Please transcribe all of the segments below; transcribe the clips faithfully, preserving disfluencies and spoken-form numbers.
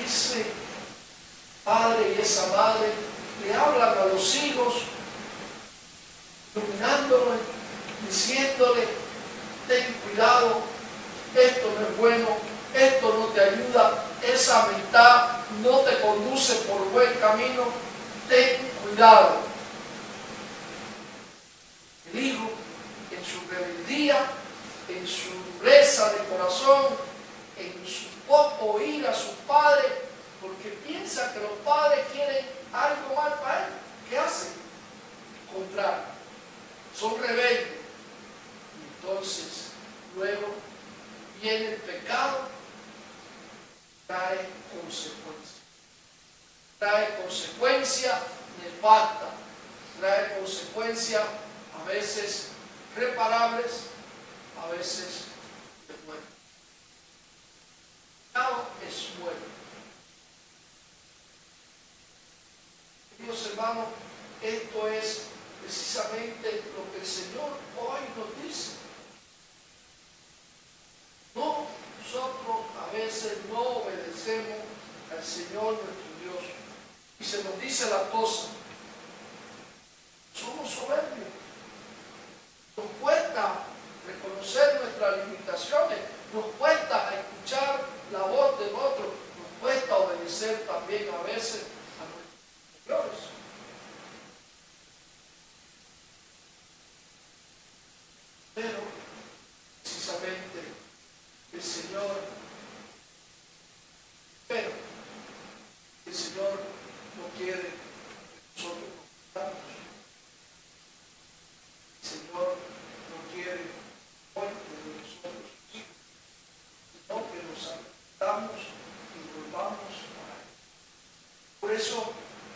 ese padre y esa madre le hablan a los hijos, iluminándolos, diciéndole, ten cuidado, esto no es bueno, esto no te ayuda, esa amistad no te conduce por buen camino, ten cuidado. El hijo, en su rebeldía, en su dureza de corazón, en su poco oír a sus padres, porque piensa que los padres quieren algo mal para él, ¿qué hacen? Contrario, son rebeldes. Y entonces, luego viene el pecado, trae consecuencias. Trae consecuencias nefastas, trae consecuencias a veces reparables, a veces de muerte. El pecado es muerte. Dios hermano, esto es precisamente lo que el Señor hoy nos dice. No, nosotros a veces no obedecemos al Señor nuestro Dios. Y se nos dice la cosa. Somos soberbios. Nos cuesta reconocer nuestras limitaciones. Nos cuesta escuchar la voz del otro. Nos cuesta obedecer también a veces a nuestros superiores. Pero, precisamente, el Señor, pero el Señor no quiere que nosotros nos cantemos. El Señor no quiere hoy de nosotros, sino que nos adaptamos y volvamos a Él. Por eso,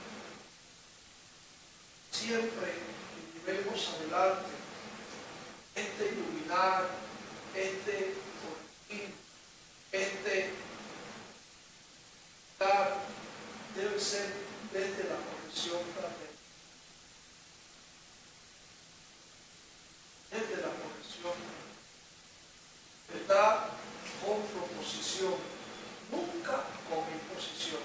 siempre que llevemos adelante este iluminar, este corregir, este dar, debe ser desde la corrección fraterna. Desde la corrección. Verdad con proposición, nunca con imposición.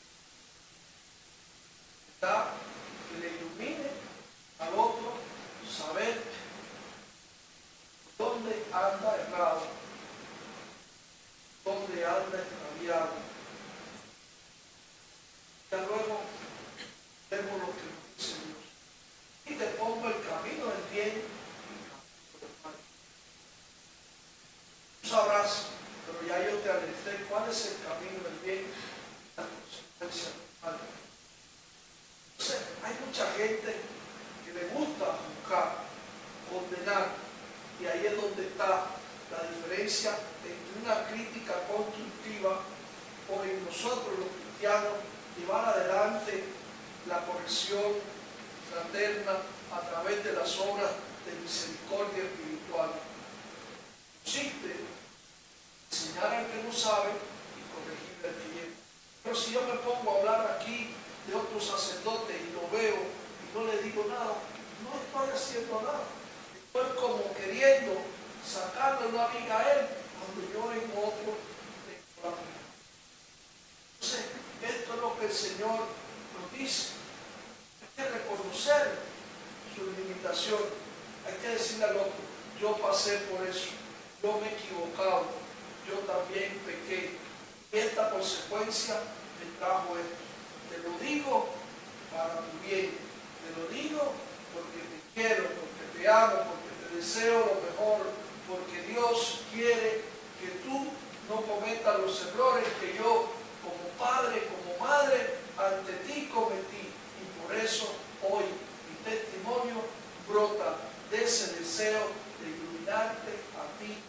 Verdad que le ilumine al otro, saber dónde anda errado, dónde anda extraviado. Ya luego vemos lo que nos dice Dios. Y te pongo el camino del bien y el camino del mal. Tú sabrás, pero ya yo te alerté cuál es el camino del bien y la consecuencia del mal. Entonces, hay mucha gente que le gusta juzgar, condenar, y ahí es donde está la diferencia entre una crítica constructiva o en nosotros los cristianos llevar adelante la corrección fraterna a través de las obras de misericordia espiritual. Consiste en enseñar al que no sabe y corregir al que llega. Pero si yo me pongo a hablar aquí de otro sacerdote y lo veo y no le digo nada, no estoy haciendo nada. Estoy como queriendo sacarle una viga a él cuando yo en otro tengo la vida. Entonces, esto es lo que el Señor nos dice. Hay que reconocer su limitación. Hay que decirle al otro, yo pasé por eso, yo me he equivocado, yo también pequé. Esta consecuencia me trajo esto. Te lo digo para tu bien. Te lo digo porque te quiero, porque te amo, porque te deseo lo mejor, porque Dios quiere que tú no cometas los errores que yo como padre, como madre, ante ti cometí. Y por eso hoy mi testimonio brota de ese deseo de iluminarte a ti.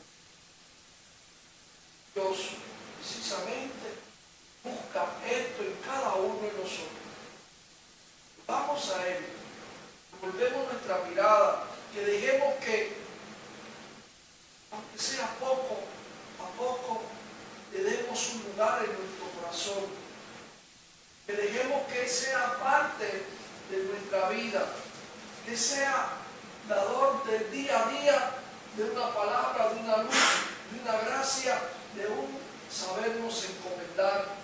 Dios precisamente busca esto en cada uno de nosotros. Vamos a Él, volvemos nuestra mirada, que dejemos que, aunque sea poco a poco, le demos un lugar en nuestro corazón, que dejemos que Él sea parte de nuestra vida, que sea dador del día a día, de una palabra, de una luz, de una gracia, de un sabernos encomendar